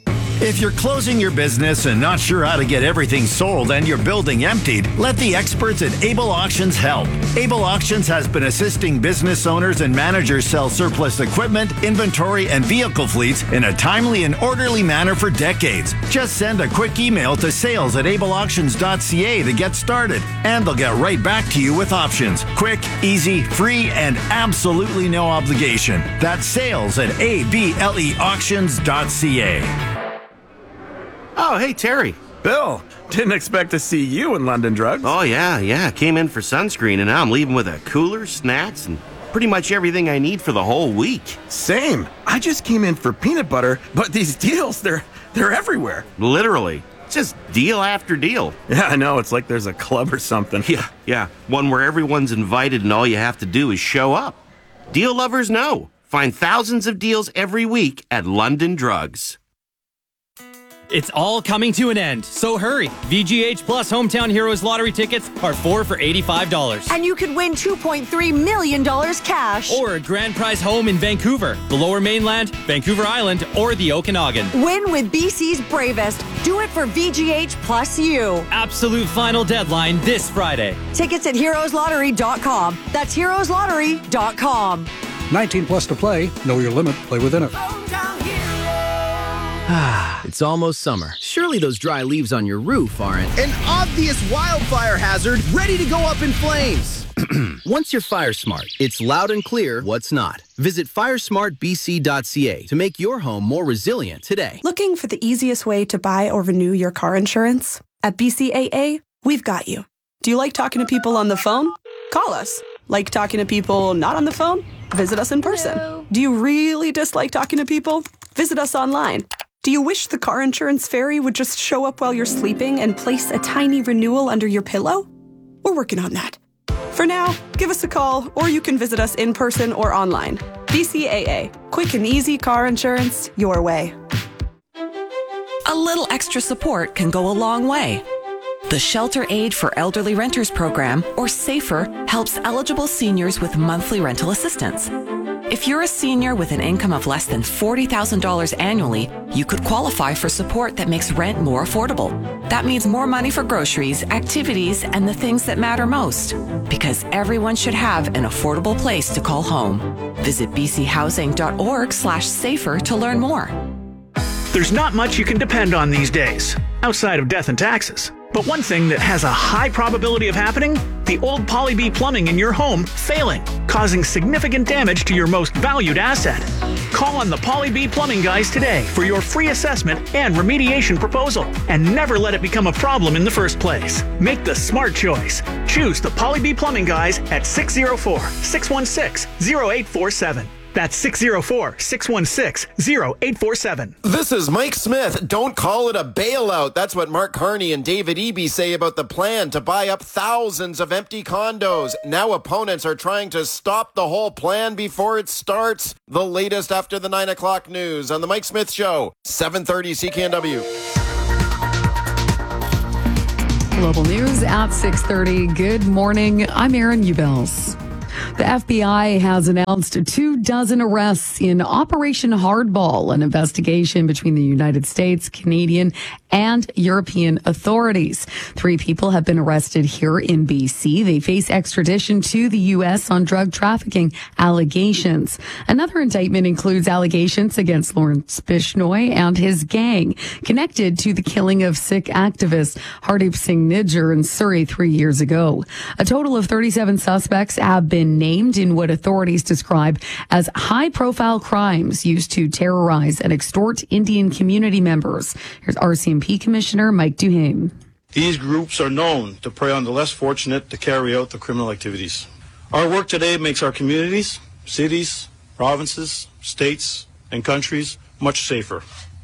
If you're closing your business and not sure how to get everything sold and your building emptied, let the experts at Able Auctions help. Able Auctions has been assisting business owners and managers sell surplus equipment, inventory, and vehicle fleets in a timely and orderly manner for decades. Just send a quick email to sales at able auctions dot c a to get started, and they'll get right back to you with options. Quick, easy, free, and absolutely no obligation. That's sales at able auctions dot c a. Oh, hey, Terry. Bill, didn't expect to see you in London Drugs. Oh, yeah, yeah. Came in for sunscreen, and now I'm leaving with a cooler, snacks, and pretty much everything I need for the whole week. Same. I just came in for peanut butter, but these deals, they're they're everywhere. Literally. Just deal after deal. Yeah, I know. It's like there's a club or something. Yeah, yeah. One where everyone's invited and all you have to do is show up. Deal lovers know. Find thousands of deals every week at London Drugs. It's all coming to an end, so hurry. V G H Plus Hometown Heroes Lottery tickets are four for eighty-five dollars. And you could win two point three million dollars cash. Or a grand prize home in Vancouver, the Lower Mainland, Vancouver Island, or the Okanagan. Win with B C's bravest. Do it for V G H Plus U. Absolute final deadline this Friday. Tickets at heroes lottery dot com. That's heroes lottery dot com. nineteen plus to play. Know your limit. Play within it. Ah, it's almost summer. Surely those dry leaves on your roof aren't an obvious wildfire hazard ready to go up in flames. Once you're fire smart, it's loud and clear what's not. Visit fire smart b c dot c a to make your home more resilient today. Looking for the easiest way to buy or renew your car insurance? At B C A A, we've got you. Do you like talking to people on the phone? Call us. Like talking to people not on the phone? Visit us in person. Hello. Do you really dislike talking to people? Visit us online. Do you wish the car insurance fairy would just show up while you're sleeping and place a tiny renewal under your pillow? We're working on that. For now, give us a call, or you can visit us in person or online. B C A A. Quick and easy car insurance your way. A little extra support can go a long way. The Shelter Aid for Elderly Renters program, or SAFER, helps eligible seniors with monthly rental assistance. If you're a senior with an income of less than forty thousand dollars annually, you could qualify for support that makes rent more affordable. That means more money for groceries, activities, and the things that matter most. Because everyone should have an affordable place to call home. Visit b c housing dot org slash safer to learn more. There's not much you can depend on these days, outside of death and taxes. But one thing that has a high probability of happening, the old Poly-B plumbing in your home failing, causing significant damage to your most valued asset. Call on the Poly-B plumbing guys today for your free assessment and remediation proposal, and never let it become a problem in the first place. Make the smart choice. Choose the Poly-B plumbing guys at six oh four, six one six, oh eight four seven. That's six oh four, six one six, oh eight four seven. This is Mike Smith. Don't call it a bailout. That's what Mark Carney and David Eby say about the plan to buy up thousands of empty condos. Now opponents are trying to stop the whole plan before it starts. The latest after the nine o'clock news on The Mike Smith Show, seven thirty C K N W. Global news at six thirty. Good morning. I'm Aaron Ubels. The F B I has announced two dozen arrests in Operation Hardball, an investigation between the United States, Canadian, and European authorities. Three people have been arrested here in B C. They face extradition to the U S on drug trafficking allegations. Another indictment includes allegations against Lawrence Bishnoi and his gang, connected to the killing of Sikh activist Hardeep Singh Nijjar in Surrey three years ago. A total of thirty-seven suspects have been named in what authorities describe as high-profile crimes used to terrorize and extort Indian community members. Here's R C M P Commissioner Mike Duhame. These groups are known to prey on the less fortunate to carry out the criminal activities. Our work today makes our communities, cities, provinces, states, and countries much safer.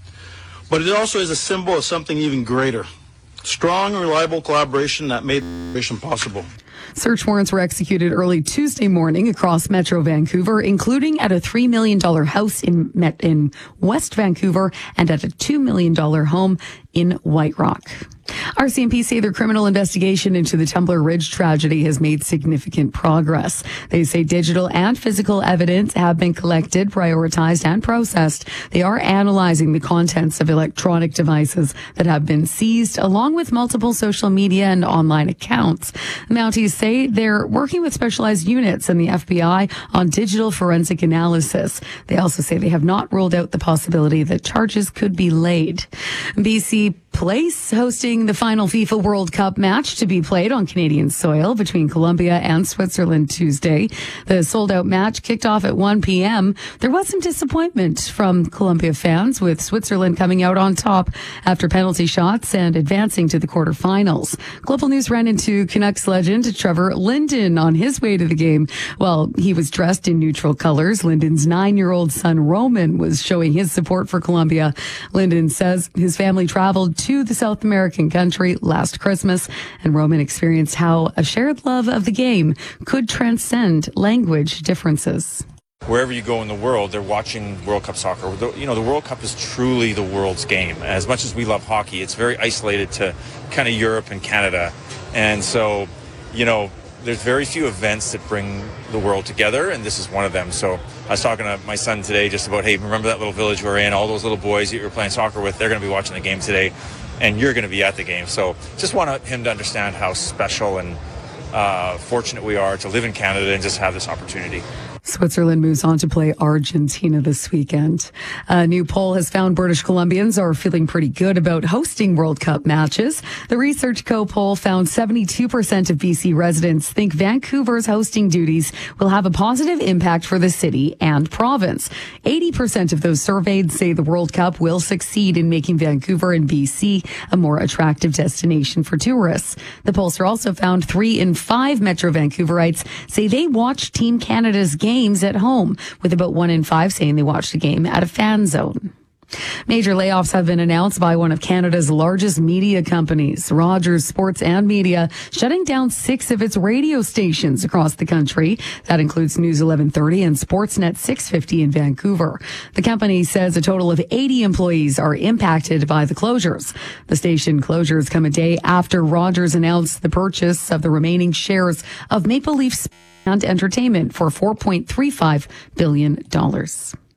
But it also is a symbol of something even greater. Strong and reliable collaboration that made the operation possible. Search warrants were executed early Tuesday morning across Metro Vancouver, including at a three million dollars house in Met- in West Vancouver and at a two million dollars home in White Rock. R C M P say their criminal investigation into the Tumbler Ridge tragedy has made significant progress. They say digital and physical evidence have been collected, prioritized, and processed. They are analyzing the contents of electronic devices that have been seized, along with multiple social media and online accounts. Mounties say they're working with specialized units and the F B I on digital forensic analysis. They also say they have not ruled out the possibility that charges could be laid. B C Place hosting the final FIFA World Cup match to be played on Canadian soil between Colombia and Switzerland Tuesday. The sold-out match kicked off at one p.m. There was some disappointment from Colombia fans, with Switzerland coming out on top after penalty shots and advancing to the quarterfinals. Global News ran into Canucks legend Trevor Linden on his way to the game. Well, he was dressed in neutral colors. Linden's nine-year-old son Roman was showing his support for Colombia. Linden says his family traveled to the South American country last Christmas, and Roman experienced how a shared love of the game could transcend language differences. Wherever you go in the world, they're watching World Cup soccer. The, you know, the World Cup is truly the world's game. As much as we love hockey, it's very isolated to kind of Europe and Canada. And so, you know, there's very few events that bring the world together, and this is one of them. So I was talking to my son today just about, hey, remember that little village we were in? All those little boys that you were playing soccer with, they're going to be watching the game today, and you're going to be at the game. So just want him to understand how special and uh, fortunate we are to live in Canada and just have this opportunity. Switzerland moves on to play Argentina this weekend. A new poll has found British Columbians are feeling pretty good about hosting World Cup matches. The Research Co poll found seventy-two percent of B C residents think Vancouver's hosting duties will have a positive impact for the city and province. eighty percent of those surveyed say the World Cup will succeed in making Vancouver and B C a more attractive destination for tourists. The pollster also found three in five Metro Vancouverites say they watch Team Canada's game games at home, with about one in five saying they watched the game at a fan zone. Major layoffs have been announced by one of Canada's largest media companies, Rogers Sports and Media, shutting down six of its radio stations across the country. That includes News eleven thirty and Sportsnet six fifty in Vancouver. The company says a total of eighty employees are impacted by the closures. The station closures come a day after Rogers announced the purchase of the remaining shares of Maple Leaf and Entertainment for four point three five billion dollars.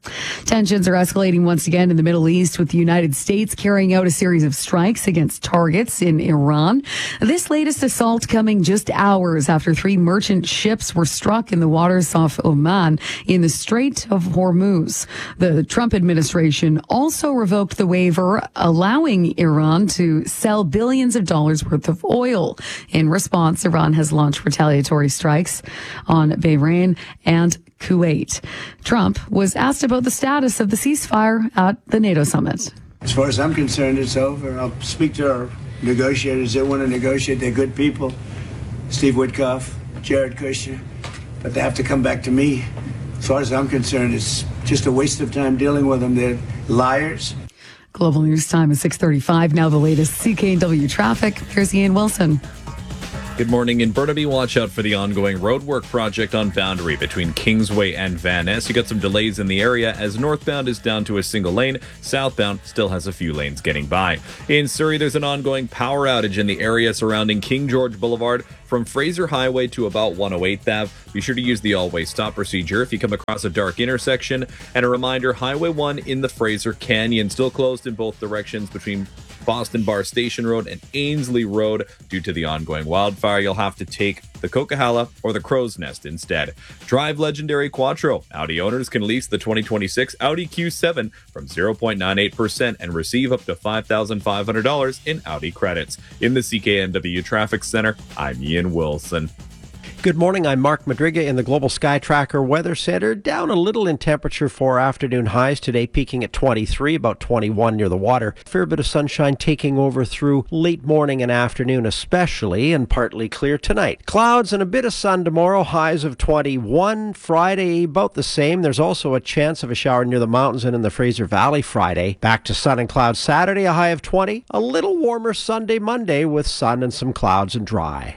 Tensions are escalating once again in the Middle East, with the United States carrying out a series of strikes against targets in Iran. This latest assault coming just hours after three merchant ships were struck in the waters off Oman in the Strait of Hormuz. The Trump administration also revoked the waiver allowing Iran to sell billions of dollars worth of oil. In response, Iran has launched retaliatory strikes on Bahrain and Kuwait. Trump was asked about the status of the ceasefire at the NATO summit. As far as I'm concerned, it's over. I'll speak to our negotiators. They want to negotiate. They're good people. Steve Witkoff, Jared Kushner. But they have to come back to me. As far as I'm concerned, it's just a waste of time dealing with them. They're liars. Global News Time is six thirty-five. Now the latest C K N W traffic. Here's Ian Wilson. Good morning. In Burnaby, watch out for the ongoing roadwork project on Boundary between Kingsway and Van Ness. You got some delays in the area as northbound is down to a single lane. Southbound still has a few lanes getting by. In Surrey, there's an ongoing power outage in the area surrounding King George Boulevard from Fraser Highway to about one oh eighth Avenue. Be sure to use the all-way stop procedure if you come across a dark intersection. And a reminder, Highway one in the Fraser Canyon still closed in both directions between Boston Bar Station Road and Ainsley Road due to the ongoing wildfire. You'll have to take the Coquihalla or the Crow's Nest instead. Drive legendary Quattro. Audi owners can lease the twenty twenty-six Audi Q seven from zero point nine eight percent and receive up to five thousand five hundred dollars in Audi credits. In the C K N W Traffic Center, I'm Ian Wilson. Good morning, I'm Mark Madriga in the Global Sky Tracker Weather Center. Down a little in temperature for afternoon highs today, peaking at twenty-three, about twenty-one near the water. Fair bit of sunshine taking over through late morning and afternoon especially, and partly clear tonight. Clouds and a bit of sun tomorrow, highs of twenty-one. Friday, about the same. There's also a chance of a shower near the mountains and in the Fraser Valley Friday. Back to sun and clouds Saturday, a high of twenty. A little warmer Sunday, Monday with sun and some clouds and dry.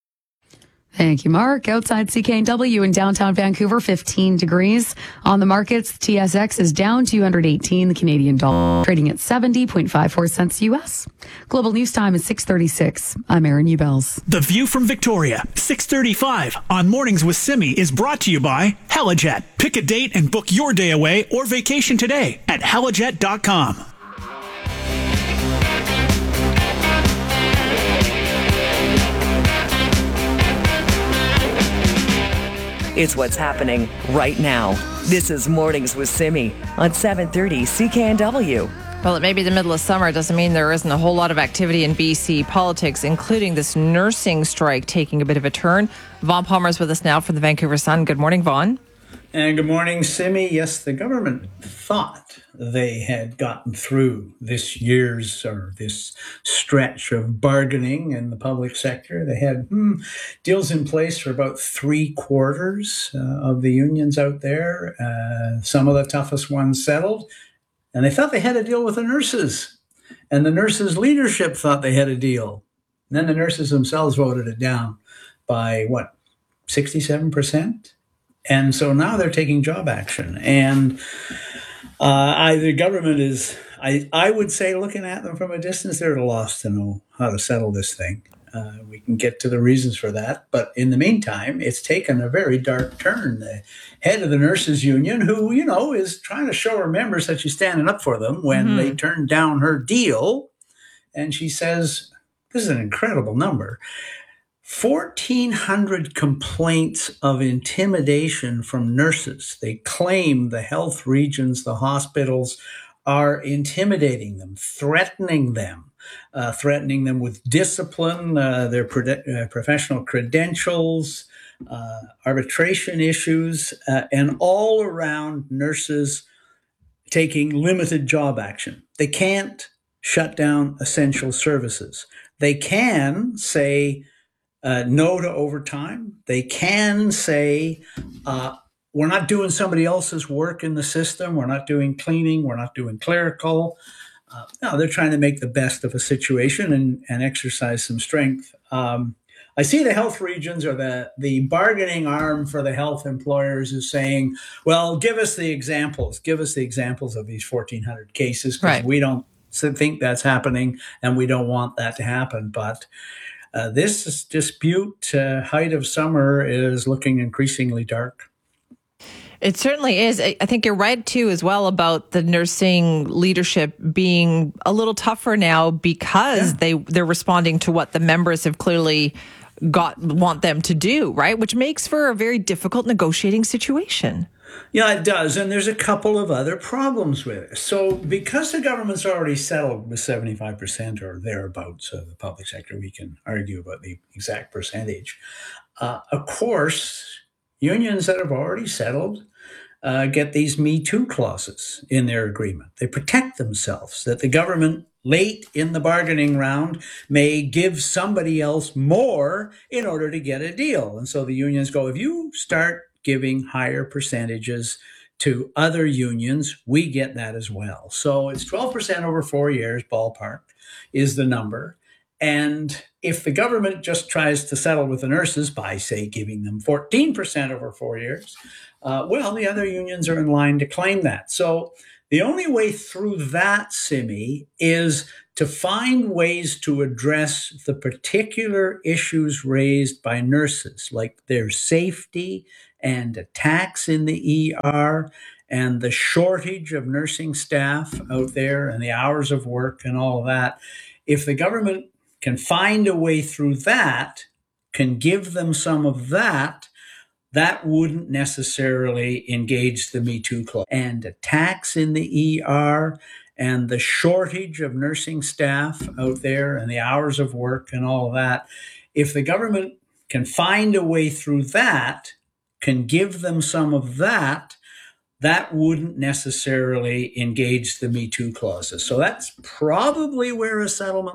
Thank you, Mark. Outside C K N W in downtown Vancouver, fifteen degrees. On the markets, T S X is down two hundred eighteen. The Canadian dollar trading at seventy point five four cents U S. Global News Time is six thirty-six. I'm Erin Ubels. The View from Victoria, six thirty-five on Mornings with Simi is brought to you by Helijet. Pick a date and book your day away or vacation today at helijet dot com. It's what's happening right now. This is Mornings with Simi on seven thirty C K N W. Well, it may be the middle of summer. It doesn't mean there isn't a whole lot of activity in B C politics, including this nursing strike taking a bit of a turn. Vaughn Palmer's with us now from the Vancouver Sun. Good morning, Vaughn. And good morning, Simi. Yes, the government thought they had gotten through this year's or this stretch of bargaining in the public sector. They had hmm, deals in place for about three quarters uh, of the unions out there. Uh, some of the toughest ones settled. And they thought they had a deal with the nurses. And the nurses' leadership thought they had a deal. And then the nurses themselves voted it down by, what, sixty-seven percent? And so now they're taking job action. And uh, I, the government is, I, I would say, looking at them from a distance, they're at a loss to know how to settle this thing. Uh, we can get to the reasons for that. But in the meantime, it's taken a very dark turn. The head of the nurses union, who, you know, is trying to show her members that she's standing up for them when mm-hmm. they turned down her deal. And she says, this is an incredible number. fourteen hundred complaints of intimidation from nurses. They claim the health regions, the hospitals are intimidating them, threatening them, uh, threatening them with discipline, uh, their pro- uh, professional credentials, uh, arbitration issues, uh, and all around nurses taking limited job action. They can't shut down essential services. They can say, Uh, no to overtime. They can say, uh, we're not doing somebody else's work in the system. We're not doing cleaning. We're not doing clerical. Uh, no, they're trying to make the best of a situation and, and exercise some strength. Um, I see the health regions or the, the bargaining arm for the health employers is saying, well, give us the examples. Give us the examples of these fourteen hundred cases because right. we don't think that's happening and we don't want that to happen. But Uh, this dispute, uh, height of summer, is looking increasingly dark. It certainly is. I I think you're right, too, as well, about the nursing leadership being a little tougher now because yeah. they, they're responding to what the members have clearly got want them to do, right? Which makes for a very difficult negotiating situation. Yeah, it does. And there's a couple of other problems with it. So because the government's already settled with seventy-five percent or thereabouts of the public sector, we can argue about the exact percentage. Uh, of course, unions that have already settled uh, get these Me Too clauses in their agreement. They protect themselves, that the government late in the bargaining round may give somebody else more in order to get a deal. And so the unions go, if you start giving higher percentages to other unions, we get that as well. So it's twelve percent over four years, ballpark, is the number. And if the government just tries to settle with the nurses by, say, giving them fourteen percent over four years, uh, well, the other unions are in line to claim that. So the only way through that, Simi, is to find ways to address the particular issues raised by nurses, like their safety and attacks in the E R and the shortage of nursing staff out there and the hours of work and all of that. If the government can find a way through that, can give them some of that, that wouldn't necessarily engage the Me Too clause. And attacks in the E R and the shortage of nursing staff out there and the hours of work and all of that, if the government can find a way through that, can give them some of that, that wouldn't necessarily engage the Me Too clauses. So that's probably where a settlement